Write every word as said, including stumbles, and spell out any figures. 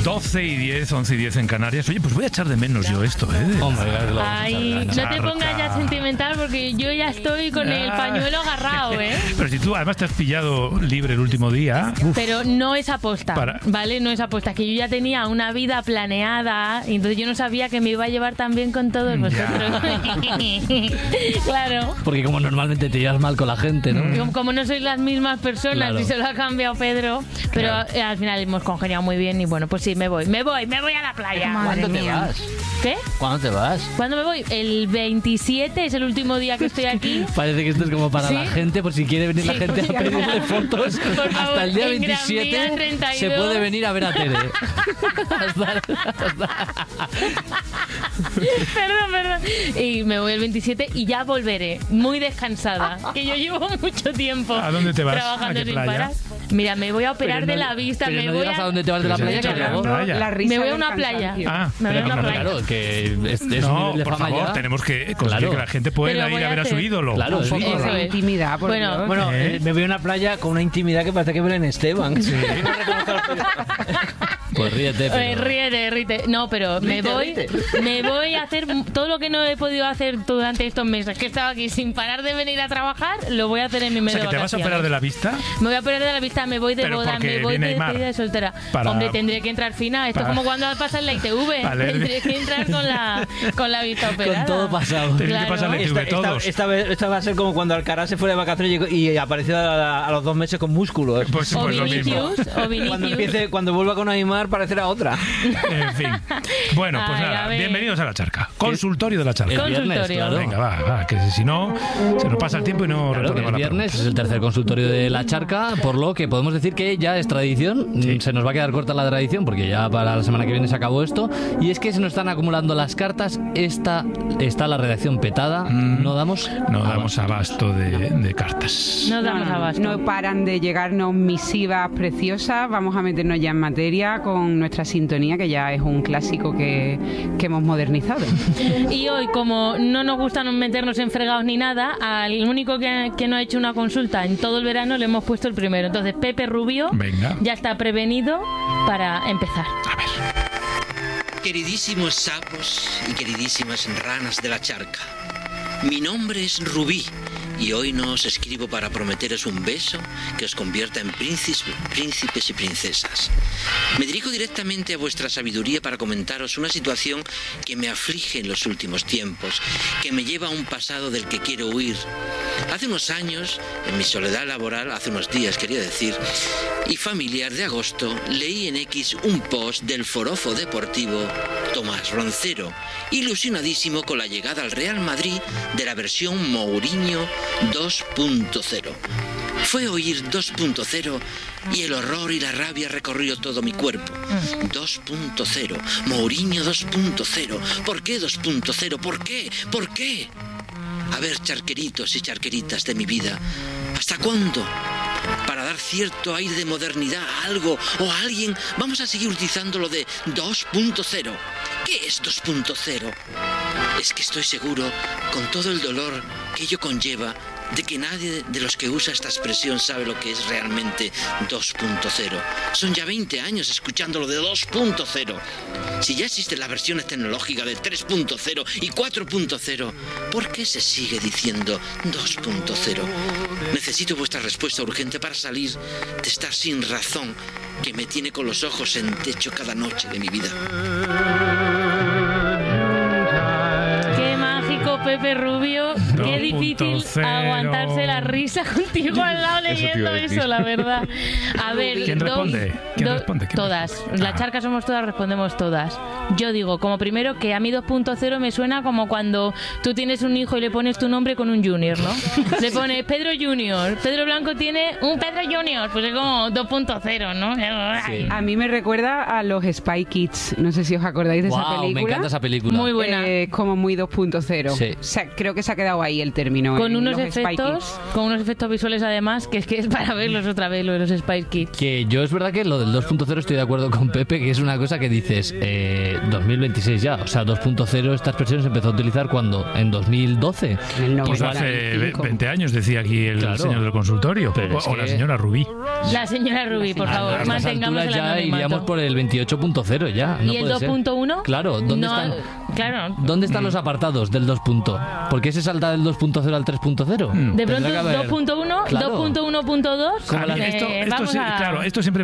doce y diez, once y diez en Canarias. Oye, pues voy a echar de menos yo esto, ¿eh? Hombre, ay, no te pongas ya sentimental porque yo ya estoy con el pañuelo agarrado, ¿eh? Pero si tú además te has pillado libre el último día... Uf. Pero no es aposta, Para... ¿vale? No es aposta. Que yo ya tenía una vida planeada y entonces yo no sabía que me iba a llevar tan bien con todos vosotros. Claro. Porque como normalmente te llevas mal con la gente, ¿no? Como, como no sois las mismas personas, claro. Y se lo ha cambiado Pedro. Pero claro. Al final hemos congeniado muy bien y bueno, pues sí, me voy. Me voy, me voy a la playa. ¿Cuándo te vas? ¿Qué? ¿Cuándo te vas? ¿Cuándo me voy? El veintisiete es el último día que estoy aquí. Parece que esto es como para ¿sí? la gente, por si quiere venir sí, la gente a pedirle fotos. Por hasta favor, el día veintisiete se puede venir a ver a Tere. hasta, hasta... Perdón, perdón. Y me voy el veintisiete y ya volveré muy descansada. Que yo llevo mucho tiempo. ¿A dónde te vas? Trabajando ¿A qué sin playa? parar. Mira, me voy a operar no, de la vista. Pero me no voy digas a... a dónde te vas de la playa. Que Claro. playa. La risa me voy a una playa. Ah, me voy a una playa. Claro, que es, es no, un nivel de por fama favor, ya. tenemos que conseguir Claro. que la gente pueda Pero ir a ver a, a su ídolo. Claro, un poco eso de es. intimidad, por Bueno, Dios. Bueno, ¿Eh? eh, me voy a una playa con una intimidad que parece que Belén Esteban. Sí. Pues ríete, pero... Eh, ríete, ríete. No, pero Rite, me voy rite. me voy a hacer todo lo que no he podido hacer durante estos meses que he estado aquí sin parar de venir a trabajar, lo voy a hacer en mi mes O sea, de que te vas a vacaciones. operar de la vista. Me voy a operar de la vista, me voy de Pero boda, porque me voy viene de Aymar. despedida de soltera. Para- Hombre, tendré que entrar fina. Esto para- es como cuando pasas la I T V. Vale. Tendré que entrar con la, con la vista operada. Con todo pasado. Tienes Claro. que pasarle Esta, I T V todos. esta, esta, vez- esta va a ser como cuando Alcaraz se fue de vacaciones y, llegó- y apareció a, a los dos meses con músculos. Pues, O pues lo mismo. Vinicius, o Cuando Vinicius. empiece, cuando vuelva con Aymar parecerá otra. En fin. Bueno, pues Ay, nada, a ver. bienvenidos a La Charca. Consultorio de La Charca. El viernes, Consultorio. claro. Venga, va, va, que si no, se nos pasa el tiempo y no Claro, retornamos el la viernes pregunta. es el tercer consultorio de La Charca, por lo que podemos decir que ya es tradición. Sí. Se nos va a quedar corta la tradición porque ya para la semana que viene se acabó esto. Y es que se nos están acumulando las cartas. Esta está la redacción petada. Mm. No damos No damos abasto de, de cartas. No damos no, abasto. no paran de llegarnos misivas preciosas. Vamos a meternos ya en materia con nuestra sintonía, que ya es un clásico que, que hemos modernizado. Y hoy, como no nos gusta no meternos en fregados ni nada, al único que, que no ha hecho una consulta en todo el verano le hemos puesto el primero. Entonces, Pepe Rubio Venga. ya está prevenido para empezar. A ver. Queridísimos sapos y queridísimas ranas de la charca, mi nombre es Rubí y hoy no os escribo para prometeros un beso que os convierta en príncipes, príncipes y princesas. Me dirijo directamente a vuestra sabiduría para comentaros una situación que me aflige en los últimos tiempos, que me lleva a un pasado del que quiero huir. Hace unos años, en mi soledad laboral, hace unos días quería decir, y familiar de agosto, leí en X un post del forofo deportivo Tomás Roncero, ilusionadísimo con la llegada al Real Madrid de la versión Mourinho dos punto cero. Fue oír dos punto cero y el horror y la rabia recorrió todo mi cuerpo. dos punto cero, Mourinho dos punto cero. ¿Por qué dos punto cero? ¿Por qué? ¿Por qué? A ver, charqueritos y charqueritas de mi vida, ¿hasta cuándo? Para dar cierto aire de modernidad a algo o a alguien, vamos a seguir utilizando lo de dos punto cero. ¿Qué es dos punto cero? Es que estoy seguro, con todo el dolor que ello conlleva, de que nadie de los que usa esta expresión sabe lo que es realmente dos punto cero. Son ya veinte años escuchando lo de dos punto cero. Si ya existen las versiones tecnológicas de tres punto cero y cuatro punto cero, ¿por qué se sigue diciendo dos punto cero? Necesito vuestra respuesta urgente para salir de estar sin razón que me tiene con los ojos en techo cada noche de mi vida. Qué mágico, Pepe Rubio. Qué difícil aguantarse la risa contigo al lado leyendo eso, la verdad. A ver, ¿Quién dos- responde? ¿Quién dos- responde? ¿Quién todas. responde? La Ah. charca somos todas, respondemos todas. Yo digo, como primero, que a mí dos punto cero me suena como cuando tú tienes un hijo y le pones tu nombre con un junior, ¿no? Le pones Pedro Junior. Pedro Blanco tiene un Pedro Junior. Pues es como dos punto cero, ¿no? Sí. A mí me recuerda a los Spy Kids. No sé si os acordáis de esa Wow, película. me encanta esa película. Muy buena. Eh, como muy dos punto cero. Sí. O sea, creo que se ha quedado ahí. ahí el término. Con en unos los Spy efectos, Kids. con unos efectos visuales además, que es que es para verlos otra vez, lo de los Spice Kids. Que yo es verdad que lo del dos punto cero estoy de acuerdo con Pepe, que es una cosa que dices, eh, dos mil veintiséis ya, o sea, dos punto cero esta expresión se empezó a utilizar cuando, en dos mil doce. En el Pues noventa y hace cinco. veinte años, decía aquí el Claro. señor del consultorio. Pero O, es o la que- señora Rubí. La señora Rubí, por A favor, estas mantengamos alturas el ya anonimato. iríamos por el veintiocho punto cero ya. No ¿Y el puede dos ser. punto uno? Claro, ¿dónde No, están? Claro. ¿Dónde están los apartados del dos punto? ¿Por qué se salta del dos punto cero al tres punto cero? De Tendrá pronto que haber- dos punto uno, Claro. dos punto uno punto dos. A mí esto, esto vamos sí- a... Claro, esto siempre